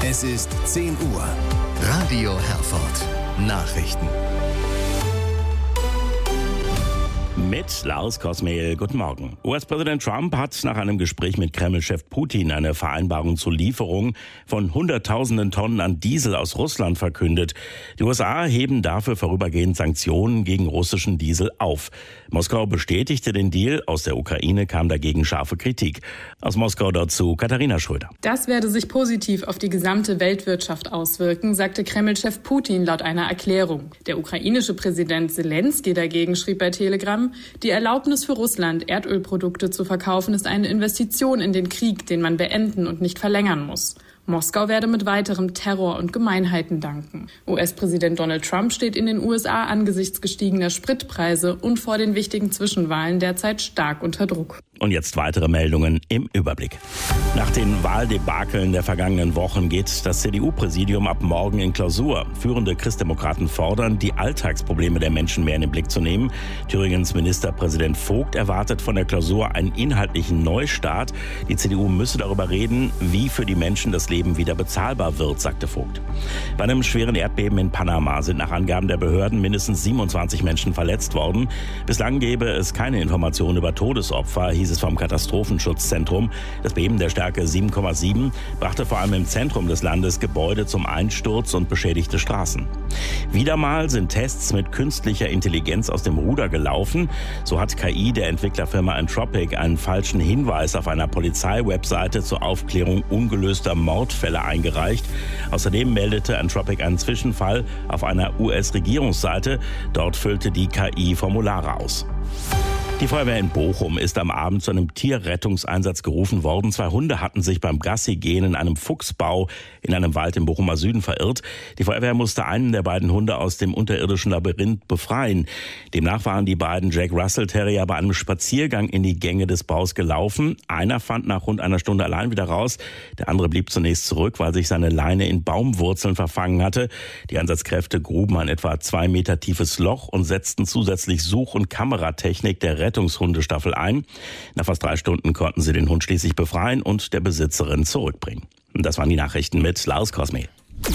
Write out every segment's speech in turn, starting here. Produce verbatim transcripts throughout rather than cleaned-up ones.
Es ist zehn Uhr. Radio Herford. Nachrichten. Mit Lars Kosmehl, guten Morgen. U S-Präsident Trump hat nach einem Gespräch mit Kreml-Chef Putin eine Vereinbarung zur Lieferung von Hunderttausenden Tonnen an Diesel aus Russland verkündet. Die U S A heben dafür vorübergehend Sanktionen gegen russischen Diesel auf. Moskau bestätigte den Deal, aus der Ukraine kam dagegen scharfe Kritik. Aus Moskau dazu Katharina Schröder. Das werde sich positiv auf die gesamte Weltwirtschaft auswirken, sagte Kreml-Chef Putin laut einer Erklärung. Der ukrainische Präsident Selenskyj dagegen schrieb bei Telegram: Die Erlaubnis für Russland, Erdölprodukte zu verkaufen, ist eine Investition in den Krieg, den man beenden und nicht verlängern muss. Moskau werde mit weiterem Terror und Gemeinheiten danken. U S-Präsident Donald Trump steht in den U S A angesichts gestiegener Spritpreise und vor den wichtigen Zwischenwahlen derzeit stark unter Druck. Und jetzt weitere Meldungen im Überblick. Nach den Wahldebakeln der vergangenen Wochen geht das C D U-Präsidium ab morgen in Klausur. Führende Christdemokraten fordern, die Alltagsprobleme der Menschen mehr in den Blick zu nehmen. Thüringens Ministerpräsident Vogt erwartet von der Klausur einen inhaltlichen Neustart. Die C D U müsse darüber reden, wie für die Menschen das Leben wieder bezahlbar wird, sagte Vogt. Bei einem schweren Erdbeben in Panama sind nach Angaben der Behörden mindestens siebenundzwanzig Menschen verletzt worden. Bislang gebe es keine Informationen über Todesopfer, hieß es vom Katastrophenschutzzentrum. Das Beben der Stärke sieben Komma sieben brachte vor allem im Zentrum des Landes Gebäude zum Einsturz und beschädigte Straßen. Wieder mal sind Tests mit künstlicher Intelligenz aus dem Ruder gelaufen. So hat K I der Entwicklerfirma Anthropic einen falschen Hinweis auf einer Polizeiwebseite zur Aufklärung ungelöster Mordfälle eingereicht. Außerdem meldete Anthropic einen Zwischenfall auf einer U S-Regierungsseite. Dort füllte die K I Formulare aus. Die Feuerwehr in Bochum ist am Abend zu einem Tierrettungseinsatz gerufen worden. Zwei Hunde hatten sich beim Gassi-Gehen in einem Fuchsbau in einem Wald im Bochumer Süden verirrt. Die Feuerwehr musste einen der beiden Hunde aus dem unterirdischen Labyrinth befreien. Demnach waren die beiden Jack Russell Terrier bei einem Spaziergang in die Gänge des Baus gelaufen. Einer fand nach rund einer Stunde allein wieder raus. Der andere blieb zunächst zurück, weil sich seine Leine in Baumwurzeln verfangen hatte. Die Einsatzkräfte gruben ein etwa zwei Meter tiefes Loch und setzten zusätzlich Such- und Kameratechnik der Rettungshundestaffel ein. Nach fast drei Stunden konnten sie den Hund schließlich befreien und der Besitzerin zurückbringen. Und das waren die Nachrichten mit Lars Kosmehl.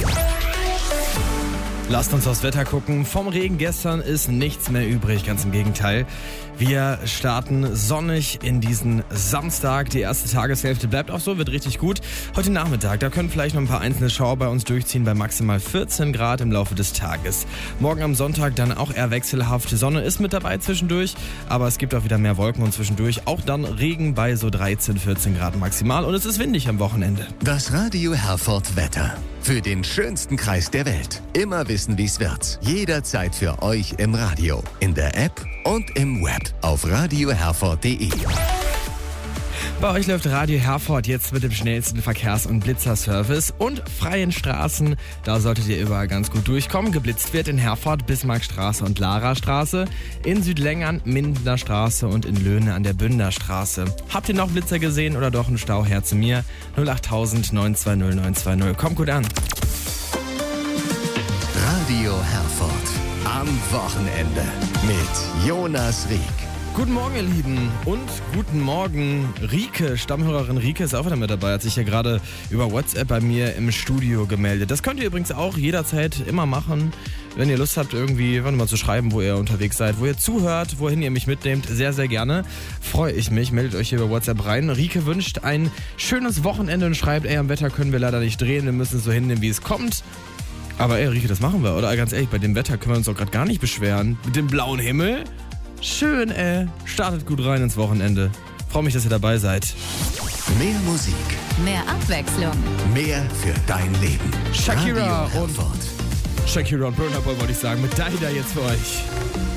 Lasst uns aufs Wetter gucken. Vom Regen gestern ist nichts mehr übrig, ganz im Gegenteil. Wir starten sonnig in diesen Samstag. Die erste Tageshälfte bleibt auch so, wird richtig gut. Heute Nachmittag, da können vielleicht noch ein paar einzelne Schauer bei uns durchziehen bei maximal vierzehn Grad im Laufe des Tages. Morgen am Sonntag dann auch eher wechselhaft. Sonne ist mit dabei zwischendurch, aber es gibt auch wieder mehr Wolken und zwischendurch auch dann Regen bei so dreizehn, vierzehn Grad maximal und es ist windig am Wochenende. Das Radio Herford Wetter. Für den schönsten Kreis der Welt. Immer wissen, wie's wird. Jederzeit für euch im Radio, in der App und im Web auf radio herford punkt de. Bei euch läuft Radio Herford jetzt mit dem schnellsten Verkehrs- und Blitzerservice und freien Straßen. Da solltet ihr überall ganz gut durchkommen. Geblitzt wird in Herford, Bismarckstraße und Larastraße, in Südlängern, Mindener Straße und in Löhne an der Bünderstraße. Habt ihr noch Blitzer gesehen oder doch einen Stau? Her zu mir. null acht tausend neun zwei null neun zwei null. Kommt gut an. Radio Herford. Am Wochenende mit Jonas Rieck. Guten Morgen, ihr Lieben, und guten Morgen, Rike. Stammhörerin Rike ist auch wieder mit dabei, hat sich ja gerade über WhatsApp bei mir im Studio gemeldet. Das könnt ihr übrigens auch jederzeit immer machen, wenn ihr Lust habt, irgendwie mal zu schreiben, wo ihr unterwegs seid, wo ihr zuhört, wohin ihr mich mitnehmt. Sehr, sehr gerne. Freue ich mich. Meldet euch hier über WhatsApp rein. Rike wünscht ein schönes Wochenende und schreibt, ey, am Wetter können wir leider nicht drehen, wir müssen es so hinnehmen, wie es kommt. Aber ey, Rike, das machen wir, oder? Ganz ehrlich, bei dem Wetter können wir uns doch gerade gar nicht beschweren. Mit dem blauen Himmel. Schön, ey. Startet gut rein ins Wochenende. Freue mich, dass ihr dabei seid. Mehr Musik. Mehr Abwechslung. Mehr für dein Leben. Shakira Radio und Herford. Shakira und Burna Boy wollte ich sagen. Mit Daida jetzt für euch.